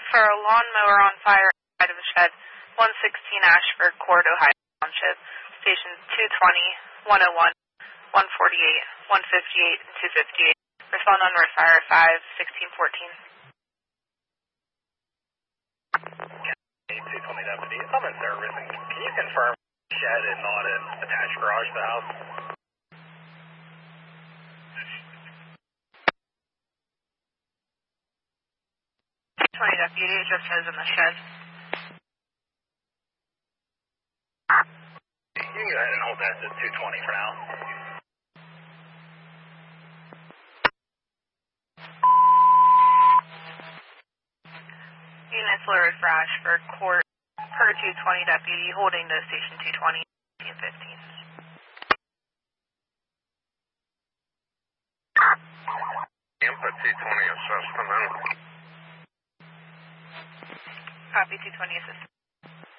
for a lawnmower on fire outside of a shed, 116 Ashford Court, Ohio Township, stations 220, 101, 148, 158, and 258. Respond on North Fire 5, 1614. 220 deputy, I'm in service, and can you confirm shed is not an attached garage to the house? 20 deputy, it just says in the shed. You can go ahead and hold that to 220 for now. Units Larry for Ashford Court, per 220 deputy, holding to station 220, 15. Input 220 assessment. Copy 220 assistant.